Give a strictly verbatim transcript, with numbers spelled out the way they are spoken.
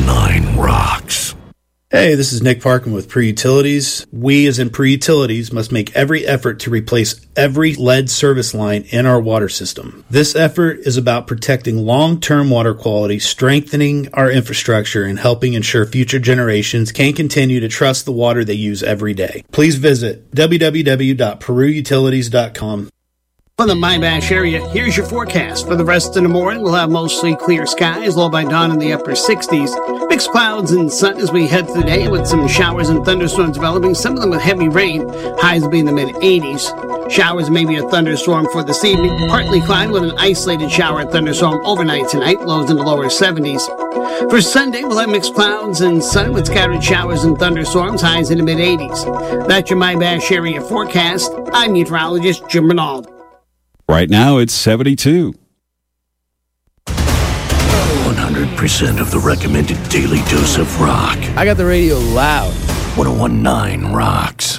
nine rocks. Hey, this is Nick Parkin with Pre-Utilities. We, as in Pre-Utilities, must make every effort to replace every lead service line in our water system. This effort is about protecting long-term water quality, strengthening our infrastructure, and helping ensure future generations can continue to trust the water they use every day. Please visit w w w dot peru utilities dot com. For the Mybash area, here's your forecast. For the rest of the morning, we'll have mostly clear skies, low by dawn in the upper sixties. Mixed clouds and sun as we head through the day with some showers and thunderstorms developing, some of them with heavy rain. Highs will be in the mid-eighties. Showers, maybe a thunderstorm for this evening. Partly cloudy with an isolated shower and thunderstorm overnight tonight, lows in the lower seventies. For Sunday, we'll have mixed clouds and sun with scattered showers and thunderstorms, highs in the mid-eighties. That's your Mybash area forecast. I'm meteorologist Jim Ronaldo. Right now, it's seventy-two. one hundred percent of the recommended daily dose of rock. I got the radio loud. one oh one point nine rocks.